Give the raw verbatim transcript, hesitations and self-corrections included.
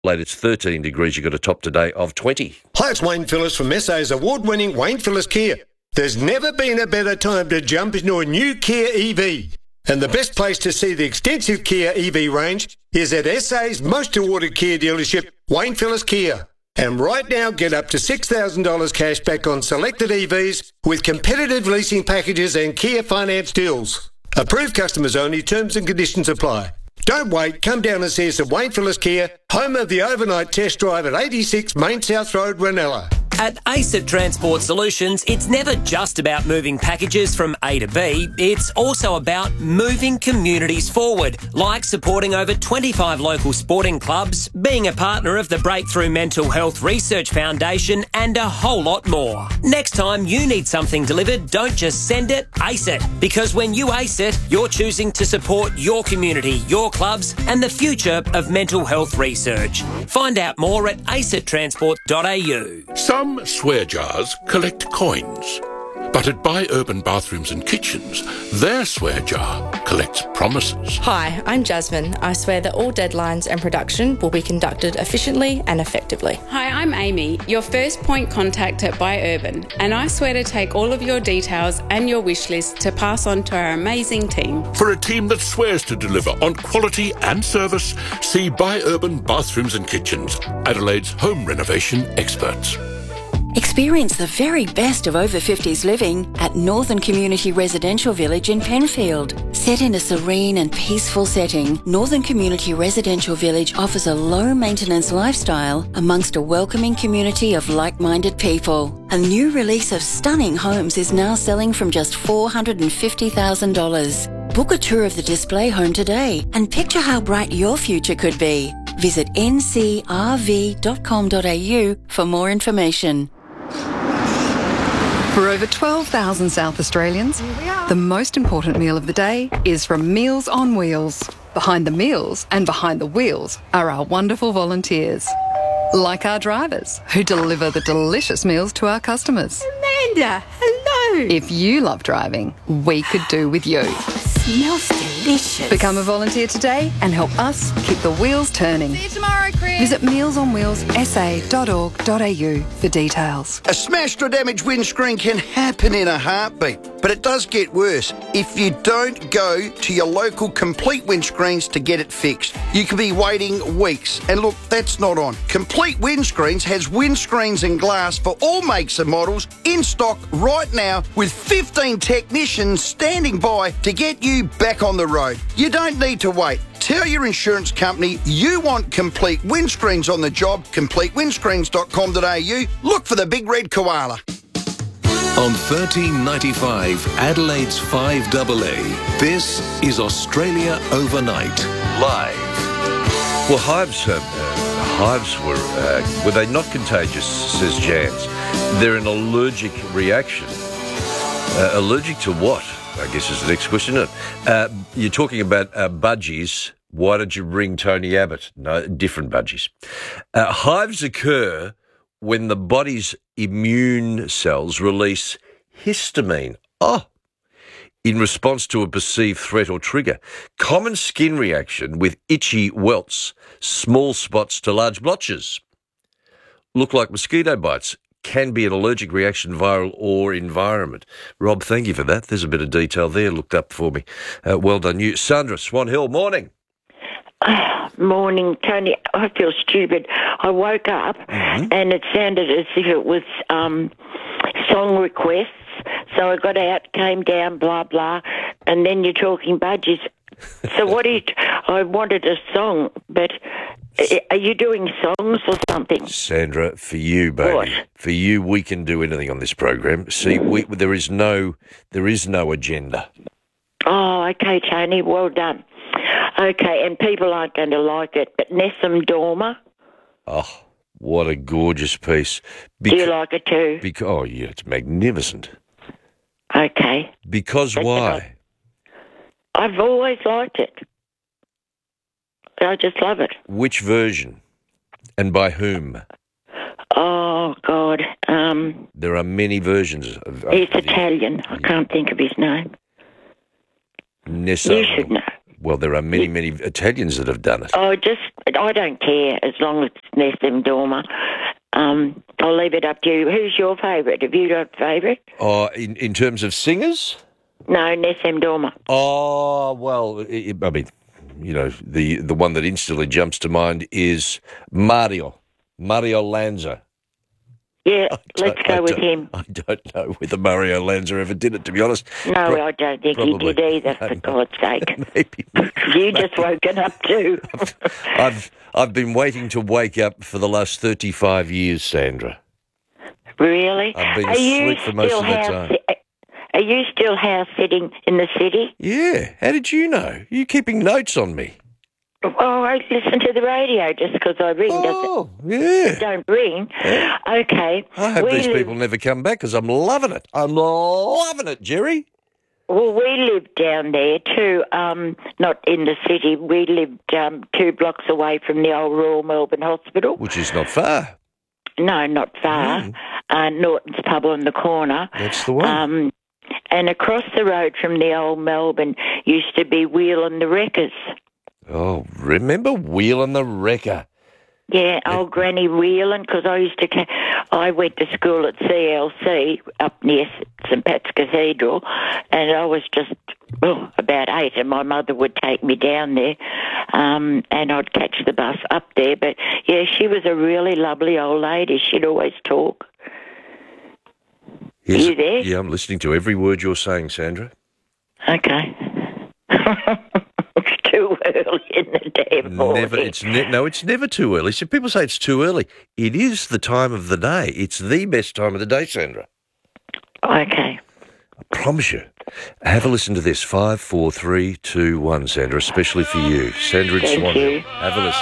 Late, it's thirteen degrees. You've got a top today of twenty. Hi, it's Wayne Phillips from S A's award-winning Wayne Phillips Kia. There's never been a better time to jump into a new Kia E V. And the best place to see the extensive Kia E V range is at S A's most awarded Kia dealership, Wayne Phillips Kia. And right now, get up to six thousand dollars cash back on selected E Vs with competitive leasing packages and Kia finance deals. Approved customers only, terms and conditions apply. Don't wait, come down and see us at Wayne Phillips Kia, home of the overnight test drive at eighty-six Main South Road, Ranella. At ACET Transport Solutions, it's never just about moving packages from A to B. It's also about moving communities forward, like supporting over twenty-five local sporting clubs, being a partner of the Breakthrough Mental Health Research Foundation, and a whole lot more. Next time you need something delivered, don't just send it, ace it. Because when you ace it, you're choosing to support your community, your clubs, and the future of mental health research. Find out more at acet transport dot a u. Some swear jars collect coins, but at Buy Urban Bathrooms and Kitchens, their swear jar collects promises. Hi, I'm Jasmine. I swear that all deadlines and production will be conducted efficiently and effectively. Hi, I'm Amy, your first point contact at Buy Urban, and I swear to take all of your details and your wish list to pass on to our amazing team. For a team that swears to deliver on quality and service, see Buy Urban Bathrooms and Kitchens, Adelaide's home renovation experts. Experience the very best of over fifties living at Northern Community Residential Village in Penfield. Set in a serene and peaceful setting, Northern Community Residential Village offers a low-maintenance lifestyle amongst a welcoming community of like-minded people. A new release of stunning homes is now selling from just four hundred fifty thousand dollars. Book a tour of the display home today and picture how bright your future could be. Visit n c r v dot com dot a u for more information. For over twelve thousand South Australians, the most important meal of the day is from Meals on Wheels. Behind the meals and behind the wheels are our wonderful volunteers, like our drivers who deliver the delicious meals to our customers. Amanda, hello. If you love driving, we could do with you. Smells delicious. Become a volunteer today and help us keep the wheels turning. See you tomorrow, Chris. Visit meals on wheels s a dot org dot a u for details. A smashed or damaged windscreen can happen in a heartbeat, but it does get worse if you don't go to your local Complete Windscreens to get it fixed. You could be waiting weeks, and look, that's not on. Complete Windscreens has windscreens and glass for all makes and models in stock right now with fifteen technicians standing by to get you back on the road. You don't need to wait. Tell your insurance company you want Complete Windscreens on the job. complete windscreens dot com dot a u. Look for the big red koala. On thirteen ninety-five, Adelaide's five A A, this is Australia Overnight, live. Well, hives, uh, uh, hives were, uh, were they not contagious, says Jans. They're an allergic reaction. Uh, allergic to what? I guess is the next question. Uh, you're talking about uh, budgies. Why did you bring Tony Abbott? No, different budgies. Uh, hives occur when the body's immune cells release histamine. Oh, in response to a perceived threat or trigger. Common skin reaction with itchy welts, small spots to large blotches. Look like mosquito bites. Can be an allergic reaction, viral or environment. Rob, thank you for that. There's a bit of detail there looked up for me. Uh, well done you. Sandra, Swan Hill, morning. Uh, morning, Tony. I feel stupid. I woke up mm-hmm. and it sounded as if it was um, song requests. So I got out, came down, blah, blah, and then you're talking budgies. So what do you... T- I wanted a song, but... Are you doing songs or something? Sandra, for you, baby. What? For you, we can do anything on this program. See, we, there is no, there is no agenda. Oh, okay, Tony. Well done. Okay, and people aren't going to like it, but Nessun Dorma. Oh, what a gorgeous piece. Beca- do you like it too? Beca- oh, yeah, it's magnificent. Okay. Because but why? I've always liked it. I just love it. Which version? And by whom? Oh, God. Um, there are many versions. Of, of he's the, Italian. I can't think of his name. Nessa. You should know. Well, there are many, many Italians that have done it. Oh, just, I don't care as long as it's Nessim Dorma. Um, I'll leave it up to you. Who's your favourite? Have you got a favourite? Oh, in, in terms of singers? No, Nessim Dorma. Oh, well, I I mean, you know, the, the one that instantly jumps to mind is Mario, Mario Lanza. Yeah, let's go I with him. I don't know whether Mario Lanza ever did it, to be honest. No, Pro- I don't think probably. he did either, for God's sake. Maybe. You just woken up too. I've I've been waiting to wake up for the last thirty-five years, Sandra. Really? I've been Are you asleep for most still of that house, time. Are you still house sitting in the city? Yeah. How did you know? You keeping notes on me? Oh, I listen to the radio just because I ring. Oh, does it? yeah. Don't ring. Yeah. Okay. I hope we these live, people never come back because I'm loving it. I'm loving it, Jerry. Well, we lived down there too, um, not in the city. We lived um, two blocks away from the old Royal Melbourne Hospital. Which is not far. No, not far. Mm. Uh, Norton's Pub on the corner. That's the one. Um, and across the road from the old Melbourne used to be Wheel and the Wreckers. Oh, remember Wheel and the Wrecker? Yeah, old Granny Whelan, because I used to, ca- I went to school at C L C up near St Pat's Cathedral, and I was just oh, about eight, and my mother would take me down there, um, and I'd catch the bus up there. But yeah, she was a really lovely old lady. She'd always talk. Yes. Are you there? Yeah, I'm listening to every word you're saying, Sandra. Okay. It's too early in the damn morning. Never, it's ne- no, it's never too early. So people say it's too early. It is the time of the day. It's the best time of the day, Sandra. Okay. I promise you. Have a listen to this. Five, four, three, two, one, Sandra, especially for you. Sandra in Thank Swan you. Hill. Have a listen.